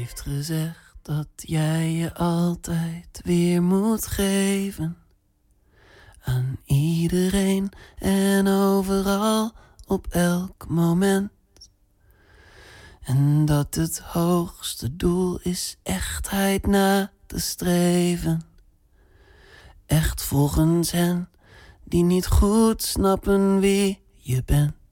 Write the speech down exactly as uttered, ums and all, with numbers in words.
heeft gezegd dat jij je altijd weer moet geven aan iedereen en overal op elk moment. En dat het hoogste doel is echtheid na te streven. Echt volgens hen die niet goed snappen wie je bent.